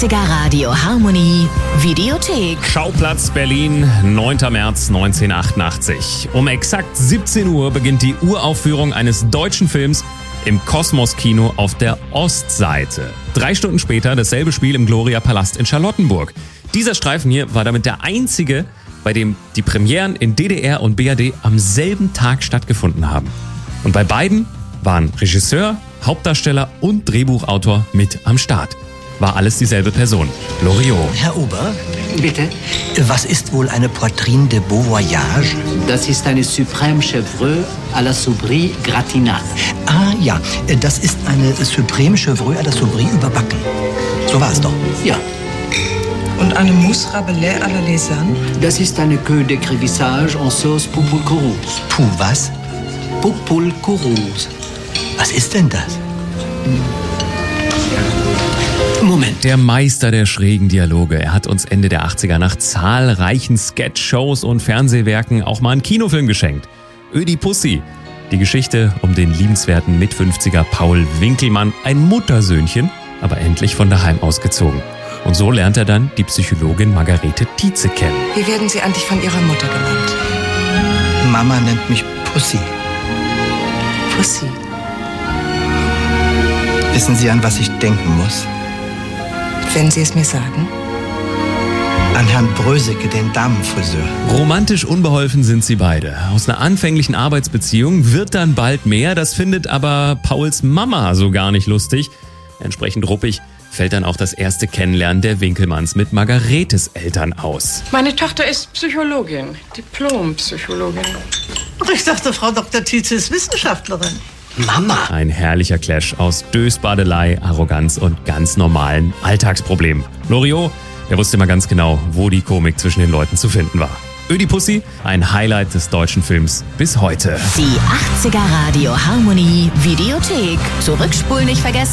80er Radio Harmonie Videothek. Schauplatz Berlin, 9. März 1988. Um exakt 17 Uhr beginnt die Uraufführung eines deutschen Films im Kosmos-Kino auf der Ostseite. 3 Stunden später dasselbe Spiel im Gloria-Palast in Charlottenburg. Dieser Streifen hier war damit der einzige, bei dem die Premieren in DDR und BRD am selben Tag stattgefunden haben. Und bei beiden waren Regisseur, Hauptdarsteller und Drehbuchautor mit am Start. War alles dieselbe Person, Loriot. Herr Ober, Bitte? was ist wohl eine Poitrine de Beau Voyage? Das ist eine Suprême Chèvreuse à la Soubry gratinade. Ah ja, das ist eine Suprême Chèvreuse à la Soubry überbacken. So war es doch. Ja, Und eine Mousse Rabelais à la Lausanne? das ist eine Queue de Crevissage en sauce Poupulcourous. Puh, was? Poupulcourous. Was ist denn das? Moment. Der Meister der schrägen Dialoge. Er hat uns Ende der 80er nach zahlreichen Sketch-Shows und Fernsehwerken auch mal einen Kinofilm geschenkt. Ödipussy. Die Geschichte um den liebenswerten Mit-50er Paul Winkelmann, ein Muttersöhnchen, aber endlich von daheim ausgezogen. Und so lernt er dann die Psychologin Margarete Tietze kennen. Wie werden Sie eigentlich von Ihrer Mutter genannt? Mama nennt mich Pussy. Pussy. Wissen Sie, an was ich denken muss? Wenn Sie es mir sagen. An Herrn Bröseke, den Damenfriseur. Romantisch unbeholfen sind sie beide. Aus einer anfänglichen Arbeitsbeziehung wird dann bald mehr. Das findet aber Pauls Mama so gar nicht lustig. Entsprechend ruppig fällt dann auch das erste Kennenlernen der Winkelmanns mit Margaretes Eltern aus. Meine Tochter ist Psychologin, Diplompsychologin. Ach, ich dachte, Frau Dr. Tietze ist Wissenschaftlerin. Mama. Ein herrlicher Clash aus Dösbadelei, Arroganz und ganz normalen Alltagsproblemen. Loriot, der wusste immer ganz genau, wo die Komik zwischen den Leuten zu finden war. Ödipussy, ein Highlight des deutschen Films bis heute. Die 80er Radio Harmonie Videothek. Zurückspulen nicht vergessen.